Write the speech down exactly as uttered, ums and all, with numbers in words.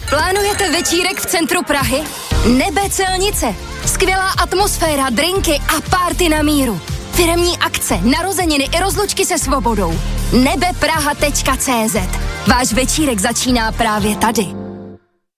Plánujete večírek v centru Prahy? Nebe Celnice. Skvělá atmosféra, drinky a party na míru. Firemní akce, narozeniny i rozlučky se svobodou. nebepraha tečka cé zet. Váš večírek začíná právě tady.